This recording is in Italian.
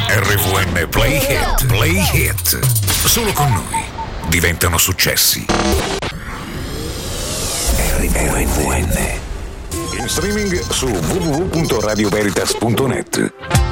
RVN Play Hit, Play Hit. Solo con noi diventano successi. RVN. In streaming su www.radioveritas.net.